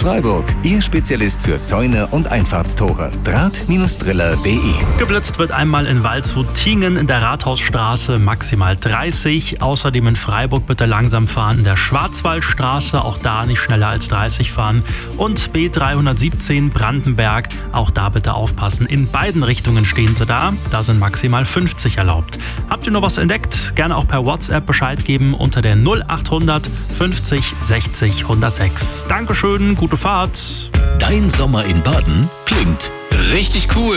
Freiburg, Ihr Spezialist für Zäune und Einfahrtstore. Draht-Driller.de. Geblitzt wird einmal in Waldshut-Tiengen in der Rathausstraße, maximal 30. Außerdem in Freiburg bitte langsam fahren in der Schwarzwaldstraße, auch da nicht schneller als 30 fahren. Und B317 Brandenberg, auch da bitte aufpassen. In beiden Richtungen stehen Sie da sind maximal 50 erlaubt. Habt ihr noch was entdeckt? Gerne auch per WhatsApp Bescheid geben unter der 0800 50 60 106. Dankeschön, gute Fahrt. Dein Sommer in Baden klingt richtig cool.